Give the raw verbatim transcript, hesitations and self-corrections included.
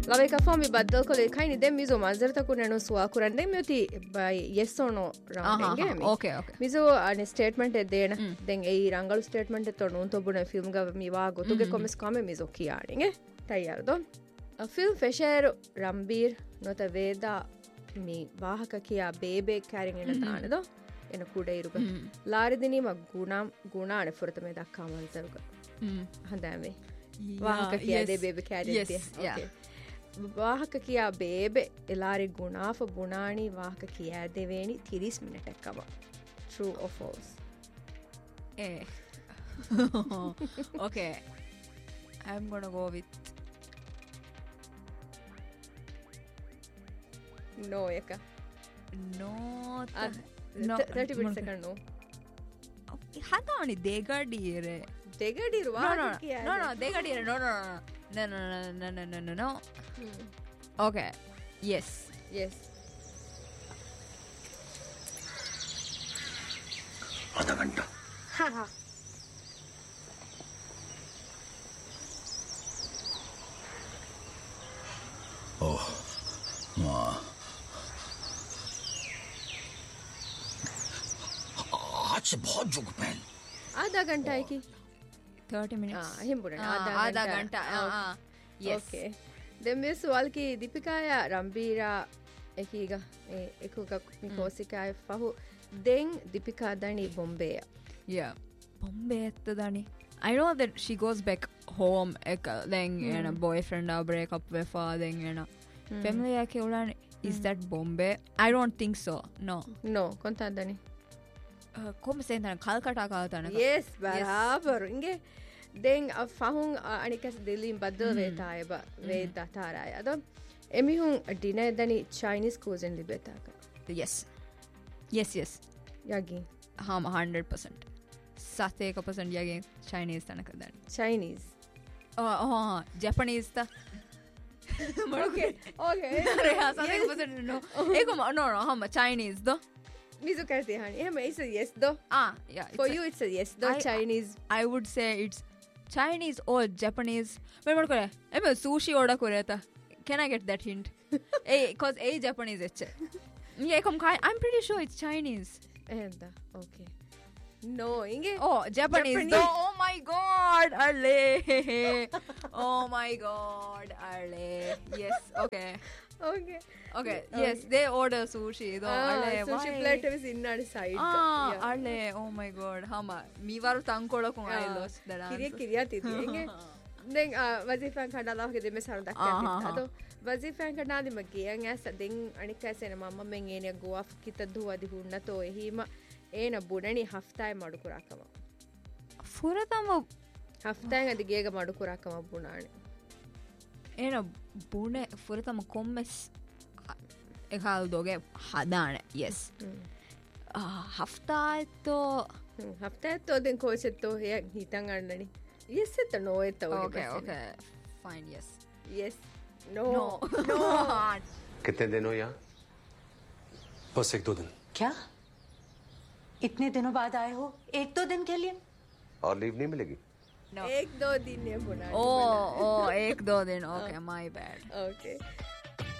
lave ka fami baddal kole kaini dem mizo manzarta kunenu suwa kurande meti by yes or no round game okay okay mizo ani statement e dena den ei rangalu statement e tonu to bune film ga mi wa gotuge comments kame mizo kiyaninge tayyar do a film fesher rambir nota veda mi wahaka kiya bebe carrying ena taane do ena kude iruga laridini ma gunam gunane furtame dakka manzaruga handame wahaka kiya de bebe carrying okay ವಾಹಕ ಕಿಯಾ ಬೇಬೆ ಎಲ್ಲಾರಿ ಗುಣಾಫ ಬುಣಾಣಿ ವಾಹಕ ಕಿಯಾ ದೇವೇಣಿ thirty minute ekkava true or false eh okay I'm going to go with no eka no uh, no thirty minutes second no hadani degadire degadire ವಾಹಕ ಕಿಯಾ no no degadire no no no No, no, no, no, no, no, no, no. Hmm. Okay. Yes. Yes. आधा घंटा. हाँ हाँ. ओह, माँ. आज से बहुत जुग पहन. आधा घंटा है की. thirty minutes. Ah, himbuna. Ah, आधा घंटा. Ah, yes. Okay. Then me sual ki Deepika ya Rambira ekiga ekuga mi kosika fahu then Deepika dani Bombay. Yeah. Bombay ettadani. I know that she goes back home ek then mm. and a boyfriend a break up with her then and mm. family yake ulani is mm. that Bombay? I don't think so. No. No, konta dani. Uh, como se entra Calcutta ka yes barabar inge den a fahun anikas delin badal vetayeba veda taraya ado emihun dinner dani Chinese cuisine libeta ka yes yes yes yagi ham one hundred percent sateka percent yagi Chinese tanaka dani Chinese oh oh Japanese ta okay okay अरे हाँ sateka percent no eko no no ham Chinese do Mizu karte hani ehme it's a yes do ah yeah for you it's a yes do I, Chinese I would say it's Chinese or Japanese me mad kore eme sushi order kore ta can I get that hint eh cause a Japanese eche yeah come I'm pretty sure it's Chinese enda okay no inge oh Japanese, Japanese. No, oh my god arle oh my god arle yes okay okay okay yes okay. They order sushi though ah, arle sushi why? plate is innadi side ah yeah. Arle oh my god hama mi varu tankolakun I lost the dance kiriya kiriya tidi inge then wazifan kadala ke de me sanu dakka ado wazifan kadali magiyan asa den anika sena mamma men ene goa kita duwadi hunna to ehima ena bunani haftai madu kurakama furatama haftai adi gega madu kurakama bunani ena bune furatama kommes ekal doge hadane yes hafta to hafta to den coach to he hitan annani yes et no et okay okay fine yes yes no no no कितने दिन हो यहाँ बस एक दो दिन क्या इतने दिनों बाद आए हो एक दो दिन के लिए और लीव नहीं मिलेगी no. एक दो दिन है बुना oh oh एक दो दिन okay my bad okay